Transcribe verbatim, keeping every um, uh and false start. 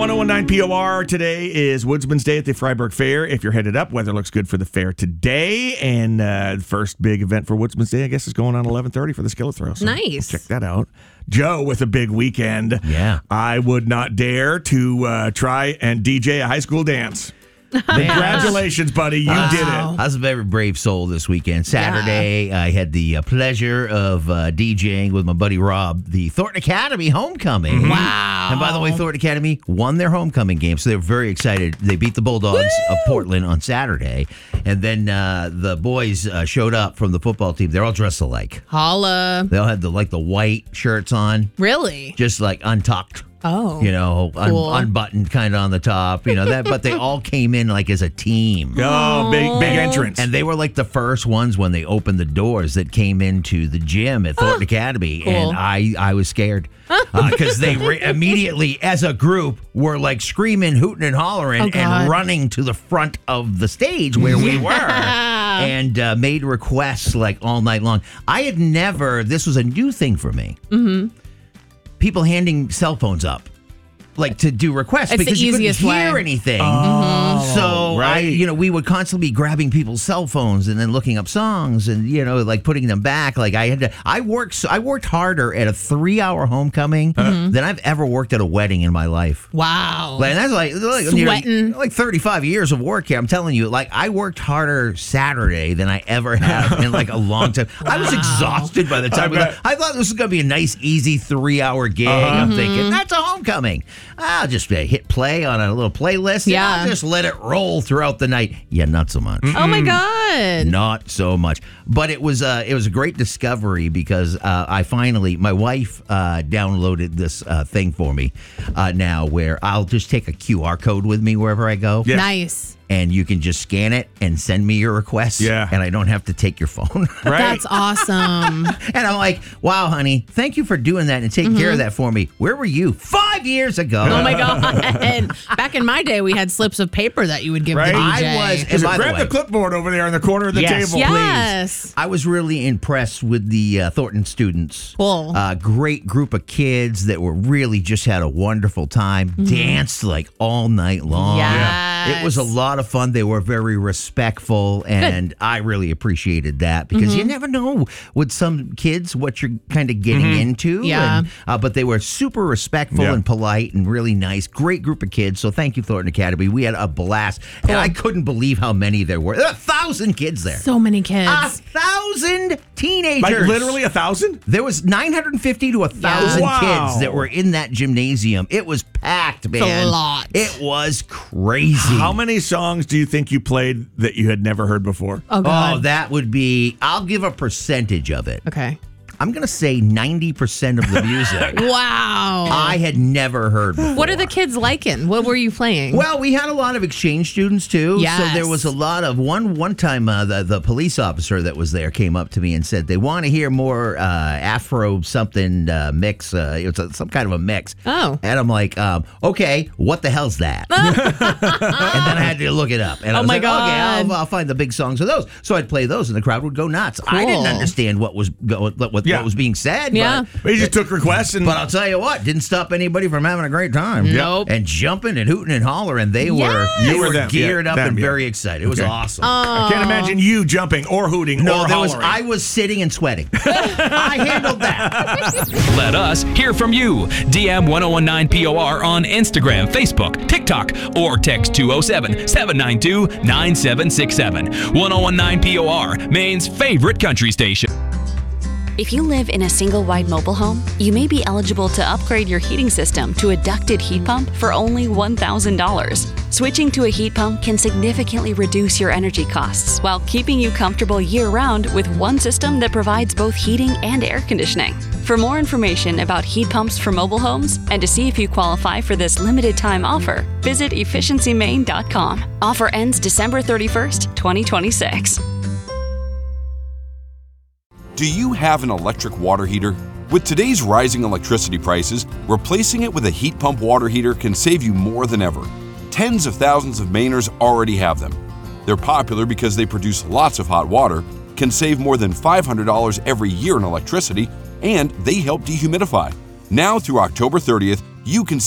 ten nineteen P O R. Today is Woodsman's Day at the Freiburg Fair. If you're headed up, weather looks good for the fair today. And uh, the first big event for Woodsman's Day, I guess, is going on eleven thirty for the Skillet Throw. So nice. Check that out. Joe with a big weekend. Yeah. I would not dare to uh, try and D J a high school dance. Congratulations, buddy. You wow. did it. I was a very brave soul this weekend. Saturday, yeah. I had the uh, pleasure of uh, DJing with my buddy Rob, the Thornton Academy homecoming. Mm-hmm. Wow. And by the way, Thornton Academy won their homecoming game, so they were very excited. They beat the Bulldogs Woo! Of Portland on Saturday. And then uh, the boys uh, showed up from the football team. They're all dressed alike. Holla. They all had the like the white shirts on. Really? Just like untucked. Oh, you know, cool. un- unbuttoned kind of on the top, you know that. But they all came in like as a team. Oh, big big entrance! And they were like the first ones when they opened the doors that came into the gym at Thornton Academy, cool. and I I was scared because uh, they re- immediately, as a group, were like screaming, hooting, and hollering, oh, and running to the front of the stage where we were. Yeah. And uh, made requests like all night long. I had never. This was a new thing for me. Mm-hmm. People handing cell phones up, like to do requests, it's because the you couldn't easiest hear way. anything. Oh, so right. I, you know, we would constantly be grabbing people's cell phones and then looking up songs and you know, like putting them back. Like I had to. I worked. So I worked harder at a three-hour homecoming mm-hmm. than I've ever worked at a wedding in my life. Wow. Like, and that's like, like sweating, you know, like thirty-five years of work here. I'm telling you, like I worked harder Saturday than I ever have in like a long time. Wow. I was exhausted by the time. I, I thought this was going to be a nice, easy three-hour gig. Uh-huh. I'm mm-hmm. thinking that's a homecoming. I'll just uh, hit play on a little playlist. Yeah. And I'll just let it roll throughout the night. Yeah, not so much. Oh my God. Not so much. But it was uh, it was a great discovery because uh, I finally, my wife uh, downloaded this uh, thing for me uh, now where I'll just take a Q R code with me wherever I go. Yes. Nice. And you can just scan it and send me your request. Yeah. And I don't have to take your phone. Right. That's awesome. And I'm like, wow, honey, thank you for doing that and taking mm-hmm. care of that for me. Where were you five years ago? Oh, my God. Back in my day, we had slips of paper that you would give right? the D J. I was. And by grab the, way, the clipboard over there in the corner of the yes, table. Yes. Please. I was really impressed with the uh, Thornton students. Cool. Uh, great group of kids that were really just had a wonderful time. Mm-hmm. Danced like all night long. Yes. It was a lot of fun. They were very respectful, and Good. I really appreciated that because mm-hmm. you never know with some kids what you're kind of getting mm-hmm. into. Yeah. And, uh, but they were super respectful yeah. and polite and really nice. Great group of kids. So thank you, Thornton Academy. We had a blast. Cool. And I couldn't believe how many there were. There were a thousand kids there. So many kids. A thousand teenagers. Like literally a thousand? There was nine hundred fifty to a thousand yeah. wow. kids that were in that gymnasium. It was packed, man. It's a lot. It was crazy. How many songs do you think you played that you had never heard before? Oh, God. Oh, that would be, I'll give a percentage of it. Okay. I'm going to say ninety percent of the music. Wow. I had never heard before. What are the kids liking? What were you playing? Well, we had a lot of exchange students, too. Yes. So there was a lot of, one One time, uh, the, the police officer that was there came up to me and said, they want to hear more uh, Afro something uh, mix. Uh, it was a, some kind of a mix. Oh. And I'm like, um, okay, what the hell's that? And then I had to look it up. And I oh was my like, God. okay, I'll, I'll find the big songs of those. So I'd play those and the crowd would go nuts. Cool. I didn't understand what was going, what, Yeah. what was being said. Yeah. But, But you just took requests and. but I'll tell you what, didn't stop anybody from having a great time. Nope. And jumping and hooting and hollering. They Yes. were they You were were them. geared Yeah, up them, and yeah. very excited. It was Okay. awesome. I can't imagine you jumping or hooting no, or there was. hollering. I was sitting and sweating. I handled that. Let us hear from you. D M ten nineteen P O R on Instagram, Facebook, TikTok, or text two oh seven, seven nine two, nine seven six seven. ten nineteen P O R, Maine's favorite country station. If you live in a single-wide mobile home, you may be eligible to upgrade your heating system to a ducted heat pump for only one thousand dollars. Switching to a heat pump can significantly reduce your energy costs while keeping you comfortable year-round with one system that provides both heating and air conditioning. For more information about heat pumps for mobile homes and to see if you qualify for this limited-time offer, visit efficiency maine dot com. Offer ends December thirty-first, twenty twenty-six. Do you have an electric water heater? With today's rising electricity prices, replacing it with a heat pump water heater can save you more than ever. Tens of thousands of Mainers already have them. They're popular because they produce lots of hot water, can save more than five hundred dollars every year in electricity, and they help dehumidify. Now through October thirtieth, you can